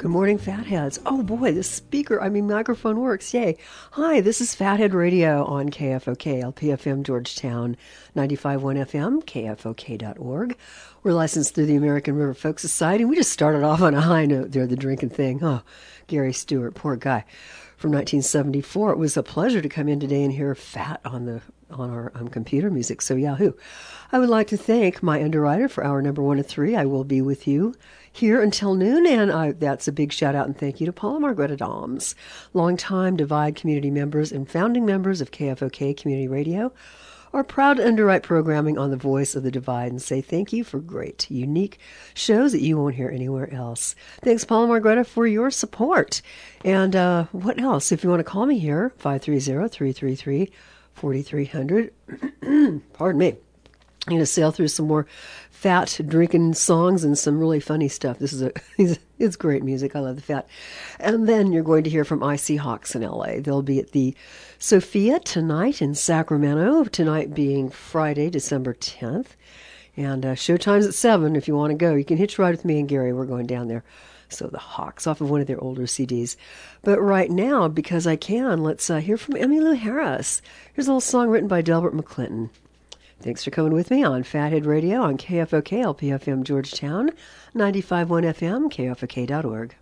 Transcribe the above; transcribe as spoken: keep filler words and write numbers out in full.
Good morning, Fatheads. Oh boy, this speaker, I mean microphone works, yay. Hi, this is Fathead Radio on K F O K, L P F M Georgetown, ninety-five point one F M, K F O K dot org. We're licensed through the American River Folk Society, and we just started off on a high note there, the drinking thing. Oh, Gary Stewart, poor guy. From nineteen seventy-four, it was a pleasure to come in today and hear Fat on the on our um, computer music, so yahoo. I would like to thank my underwriter for hour number one and three. I will be with you here until noon, and I, that's a big shout out and thank you to Paula Margareta Doms, longtime Divide community members and founding members of K F O K Community Radio, are proud to underwrite programming on the Voice of the Divide and say thank you for great, unique shows that you won't hear anywhere else. Thanks, Paula Margareta, for your support. And uh, what else? If you want to call me here, five three zero, three three three, four three zero zero. Pardon me. I'm going to sail through some more Fat drinking songs and some really funny stuff. This is a it's great music. I love the Fat. And then you're going to hear from Icy Hawks in L A. They'll be at the Sophia tonight in Sacramento, tonight being Friday, December tenth. And uh, showtime's at seven if you want to go. You can hitch ride with me and Gary. We're going down there. So the Hawks, off of one of their older C Ds. But right now, because I can, let's uh, hear from Emmylou Harris. Here's a little song written by Delbert McClinton. Thanks for coming with me on Fathead Radio on K F O K, L P F M Georgetown, ninety-five point one F M, K F O K dot org.